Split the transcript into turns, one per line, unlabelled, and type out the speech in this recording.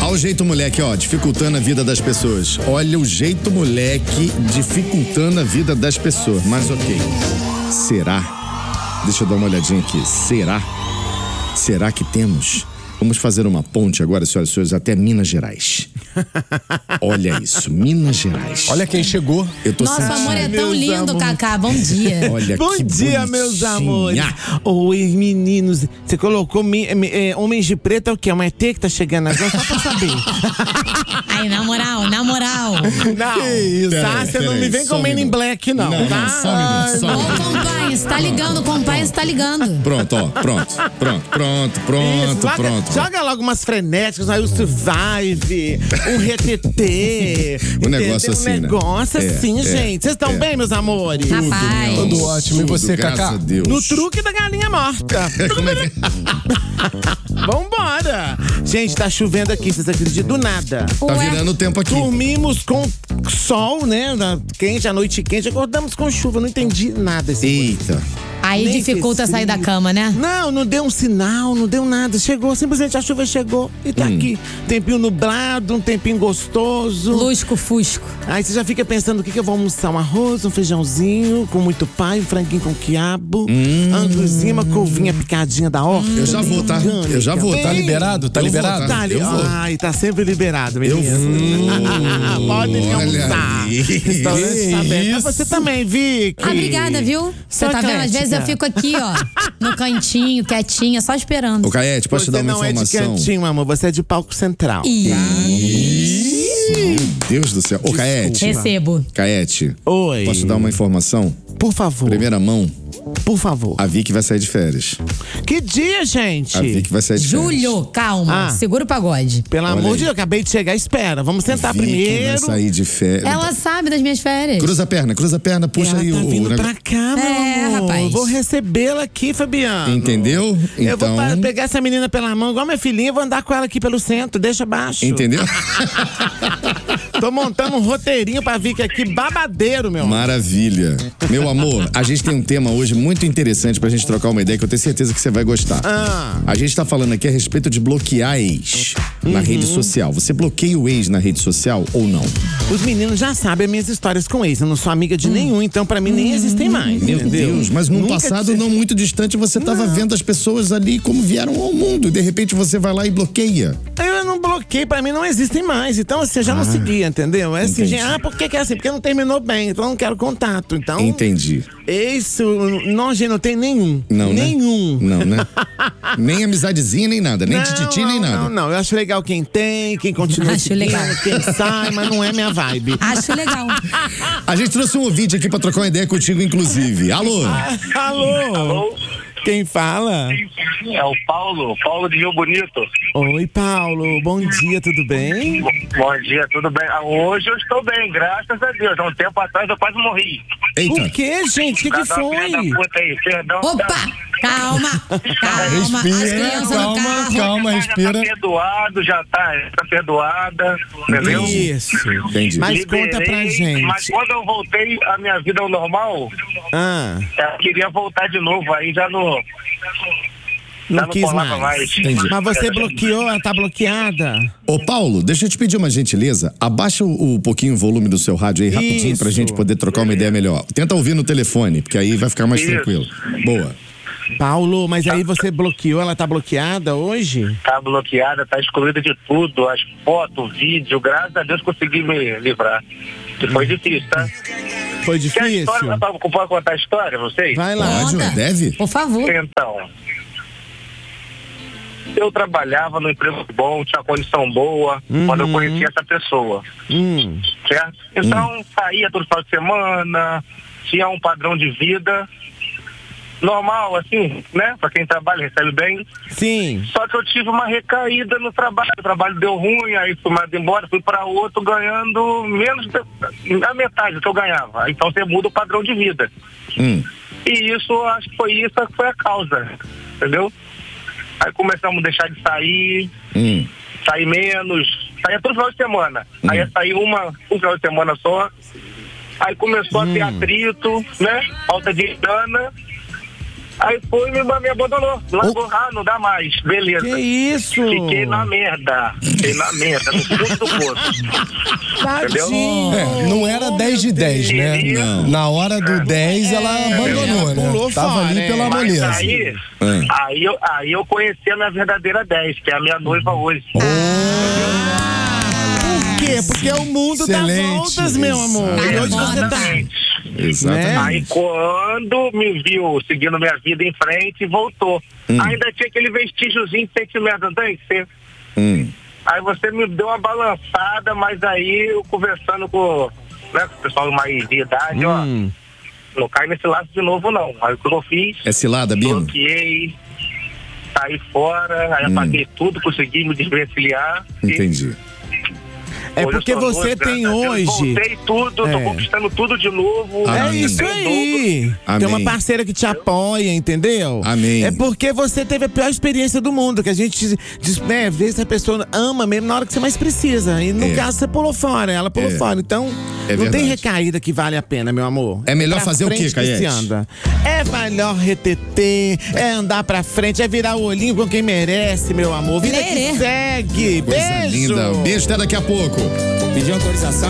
o jeito moleque, ó, dificultando a vida das pessoas. Olha o jeito moleque dificultando a vida das pessoas. Mas ok, será? Deixa eu dar uma olhadinha aqui. Será que temos? Vamos fazer uma ponte agora, senhoras e senhores, até Minas Gerais. Olha isso, Minas Gerais.
Olha quem chegou.
Eu tô
Nosso
sentindo.
amor é tão lindo, Cacá. Bom dia.
Olha
Bom
que
dia,
bonitinha.
meus amores. Oi, meninos. Você colocou homens de preto é o quê? Um ET que tá chegando agora, só pra saber.
Aí, na moral.
Não,
Que isso?
tá? Você não me vem com Men in Black, não,
Não,
tá?
só um minuto, só um
Ô,
minuto.
compadre, você tá ligando, compadre, você tá ligando.
Pronto, ó, pronto.
Isso, joga logo umas frenéticas, aí o Survive, um RTT.
Um negócio assim, né?
Um negócio assim, gente. Vocês estão bem, meus amores?
Rapaz.
Tudo ótimo. E você,
Graças
Cacá?
a Deus.
No truque da galinha morta.
Como é que...
Vambora! Gente, tá chovendo aqui, vocês acreditam? Do nada.
Tá virando o tempo aqui.
Dormimos com sol, né? Quente, a noite quente. Acordamos com chuva, não entendi nada.
Eita.
Aí
Nem
dificulta
fez
sair da
frio.
cama, né?
Não deu um sinal, não deu nada. Chegou, simplesmente a chuva chegou e tá aqui. Tempinho nublado, um tempinho gostoso.
Lusco-fusco.
Aí você já fica pensando o que eu vou almoçar: um arroz, um feijãozinho com muito pai, um franguinho com quiabo, anguzinho, uma couvinha picadinha da horta.
Eu já vou, tá? Eu já vou, tá?
Tá liberado? Tá
Eu vou,
liberado?
tá?
Tá ali.
Eu vou.
Ai, tá sempre liberado,
Eu
menino.
vou.
Pode me
Olha
almoçar.
aí.
Restaurante tá aberto.
Isso.
Mas você também, Vicky.
Obrigada, viu? Você
Só
tá vendo? Às vezes eu
crítica.
fico aqui, ó, no cantinho, quietinha, só esperando.
Ô, Caete, posso te
Você
dar uma
não é de
informação?
cantinho, amor. Você é de palco central.
Meu Deus do céu. Ô, Caete.
Recebo.
Caete.
Oi.
Posso te dar uma informação?
Por favor.
Primeira mão,
Por favor.
a Vicky vai sair de férias.
Que dia, gente?
A Vicky vai sair de férias.
Júlio, calma.
Ah.
Segura o pagode.
Pelo
Olha
amor
aí.
de Deus, acabei de chegar. Espera. Vamos sentar
Vicky
primeiro.
vai sair de férias.
Ela sabe das minhas férias.
Cruza a perna, puxa
Ela
aí
tá
o
vindo
negócio.
pra cá, meu
É,
amor.
rapaz.
Vou recebê-la aqui, Fabiano.
Entendeu?
Eu vou
Então,
pegar essa menina pela mão, igual minha filhinha, vou andar com ela aqui pelo centro, deixa baixo.
entendeu?
Tô montando um roteirinho pra Vicky aqui, babadeiro, meu amor.
Maravilha. Meu amor, a gente tem um tema hoje muito interessante pra gente trocar uma ideia que eu tenho certeza que você vai gostar. A gente tá falando aqui a respeito de bloquear ex na rede social. Você bloqueia o ex na rede social ou não?
Os meninos já sabem as minhas histórias com ex. Eu não sou amiga de nenhum, então pra mim nem existem mais.
Meu
entendeu?
Deus, mas num
Nunca
passado
disse-
não muito distante você tava vendo as pessoas ali como vieram ao mundo e de repente você vai lá e bloqueia.
Eu não bloqueei, pra mim não existem mais. Então, assim, eu já não seguia, entendeu? É assim,
entendi.
gente, por que é assim? Porque não terminou bem, então eu não quero contato. Então,
Entendi.
isso, não, gente, não tem nenhum.
Não, né?
Nenhum.
Não, né? Nem amizadezinha, nem nada. Nem tititi, nem nada.
Não. Eu acho legal quem tem, quem continua
Acho
seguindo,
legal.
quem sai, mas não é minha vibe.
Acho legal.
A gente trouxe um ouvinte aqui pra trocar uma ideia contigo, inclusive. Alô?
Alô?
Alô?
Quem fala?
É o Paulo de Rio Bonito.
Oi, Paulo. Bom dia, tudo bem?
Bom dia, tudo bem? Hoje eu estou bem, graças a Deus. Há um tempo atrás eu quase morri.
Eita.
Por quê, gente? O que
Cada
foi?
filha da puta aí, perdão.
Opa! Calma! As
Respira,
crianças no carro.
calma,
Já
respira.
tá perdoado, já tá perdoada, entendeu?
Isso.
Entendi.
Mas
Liberei,
conta pra gente.
Mas quando eu voltei à minha vida ao normal,
Ah,
eu queria voltar de novo, aí já não
não quis
colava
mais.
Entendi.
Mas você bloqueou, ela tá bloqueada?
Ô, Paulo, deixa eu te pedir uma gentileza. Abaixa o pouquinho o volume do seu rádio aí, rapidinho, pra
Isso.
gente poder trocar uma ideia melhor. Tenta ouvir no telefone, porque aí vai ficar mais
Isso.
tranquilo. Boa.
Paulo, mas aí você bloqueou, ela tá bloqueada hoje?
tá bloqueada, tá excluída de tudo, as fotos, vídeo, graças a Deus consegui me livrar. Que foi difícil, tá?
Foi
Quer a
difícil?
história? Pode contar a história, vocês?
Vai lá.
Pode,
Conta.
deve?
Por favor.
Então, eu trabalhava num emprego bom, tinha condição boa, quando eu conheci essa pessoa, certo? Então, saía todo final de semana, tinha um padrão de vida normal, assim, né? Pra quem trabalha, recebe bem.
Sim.
Só que eu tive uma recaída no trabalho. O trabalho deu ruim, aí fui mandado embora, fui para outro ganhando menos da metade do que eu ganhava. Então você muda o padrão de vida. E isso, acho que foi isso que foi a causa, entendeu? Aí começamos a deixar de sair, sair menos, saía todo final de semana. Aí ia sair um final de semana só. Aí começou a ter atrito, né? Falta de grana. Aí foi e me abandonou. Largou, não dá mais. Beleza.
Que isso?
Fiquei na merda, no fundo do poço.
Tadinho.
Não era 10 de 10, né?
Não.
Na hora do 10, ela abandonou, né?
pulou
Tava
fora,
ali pela
Mas
moleza.
aí eu conheci a minha verdadeira 10, que é a minha noiva hoje.
Por quê? Porque é o mundo dá
Excelente.
voltas, meu amor. E hoje você tá.
Exatamente.
Aí quando me viu seguindo minha vida em frente, voltou. Ainda tinha aquele vestígiozinho de sentimento, não tem que ser? Aí você me deu uma balançada, mas aí eu conversando com o pessoal mais de idade, ó, não cai nesse laço de novo não. Aí o que eu fiz?
É cilada, Bino?
Bloqueei, saí fora, aí apaguei tudo, consegui me desvencilhar.
Entendi.
É
Hoje
porque
eu sou
você
noivo,
tem
graças a Deus.
hoje.
Voltei tudo, tô conquistando tudo de novo.
Amém.
É isso aí.
Amém.
Tem uma parceira que te apoia, entendeu?
Amém.
É porque você teve a pior experiência do mundo, que a gente diz, né, vê se a pessoa ama mesmo na hora que você mais precisa. E no caso você pulou fora, ela pulou fora. Então, não
verdade.
tem recaída que vale a pena, meu amor.
É melhor
pra
fazer o quê,
frente que
Caiete?
se anda. É melhor reteter, é andar pra frente, é virar o olhinho com quem merece, meu amor. Vida que
Lerê.
segue.
Coisa
Beijo.
linda. Beijo, até daqui a pouco.
Pediu autorização.